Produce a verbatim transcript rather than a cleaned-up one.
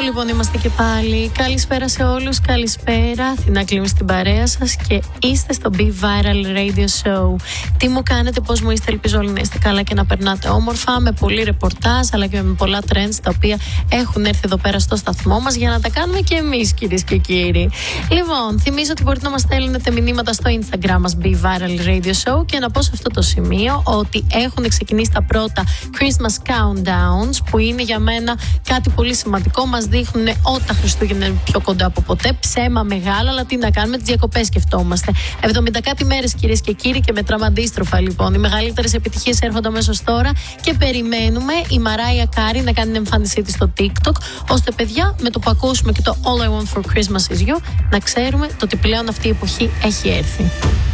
λοιπόν είμαστε και πάλι. Καλησπέρα σε όλους, καλησπέρα. Αθηνά Κλίμη στην παρέα σας και είστε στο Be Viral Radio Show. Τι μου κάνετε, πώς μου είστε, ελπίζω όλοι να είστε καλά και να περνάτε όμορφα, με πολύ ρεπορτάζ αλλά και με πολλά trends τα οποία έχουν έρθει εδώ πέρα στο σταθμό μας για να τα κάνουμε και εμείς, κυρίες και κύριοι. Λοιπόν, θυμίζω ότι μπορείτε να μας στέλνετε μηνύματα στο Instagram μας Be Viral Radio Show και να πω σε αυτό το σημείο ότι έχουν ξεκινήσει τα πρώτα Christmas Countdowns που είναι για μένα κάτι πολύ σημαντικό. Μας δείχνουν ότι τα Χριστούγεννα είναι πιο κοντά από ποτέ. Ψέμα μεγάλα, αλλά τι να κάνουμε, τις διακοπές σκεφτόμαστε. εβδομήντα κάτι μέρες, κυρίες και κύριοι, και μετράμε αντίστροφα λοιπόν. Οι μεγαλύτερες επιτυχίες έρχονται αμέσως τώρα και περιμένουμε η Μαράια Κάρι να κάνει την εμφάνισή της στο TikTok, ώστε παιδιά με το που ακούσουμε και το All I Want for Christmas is You να ξέρουμε το ότι πλέον αυτή η εποχή έχει έρθει.